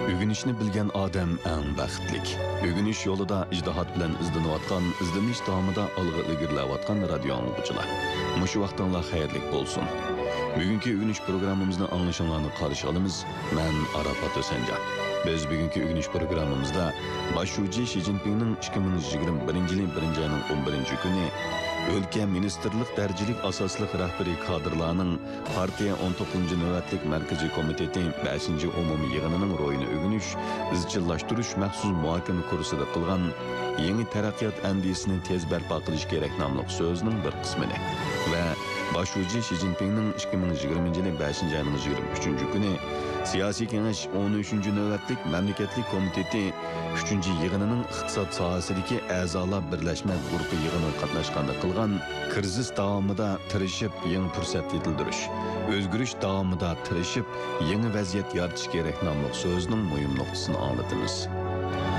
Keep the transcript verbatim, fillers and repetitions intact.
Ögünüşni bilgan odam eng baxtlik. Ögünüş yo'lida ijtihod bilan izlanayotgan, izlanish davomida olg'a ilgarilayotgan radio anglovchilar. Mushu vaqtinglar xayrlik bo'lsin. Bugungi ögünüş programmamizni anglashinglarni qarshi olamiz. Men Arafat O'sanjon. Biz bugungi ögünüş programmamizda boshlovchi Xi Jinpingning ikki ming yigirma birinchi yil birinchi oyning o'n birinchi kuni Өлкә министрлык дәрҗелек асаслык рәхбәри кадрларның партия o'n to'qqizinchi navbatlik Markaziy komiteti beshinchi umumiy yig'inining ro'yini o'g'inish, izchillashtirish maxsus muhokama kursida qilgan yangi taraqqiyot andisini tez barpo qilish kerak nomli so'zning bir qismini va boshlovchi Xi Jinpingning ikki ming yigirmanchi yil beshinchi oyning yigirma uchinchi kuni Siyosiy kengash o'n uchinchi navbatlik mamlakatlik komiteti uchinchi yig'inining iqtisod sohasidagi a'zolar birlashma guruhi yig'ini qatnashganda qilgan krizis davomida tirishib yangi fursat yetildirish, o'zgarish davomida tirishib yangi vaziyat yaratish kerak nomli so'zning muhim nuqtasini anglatamiz.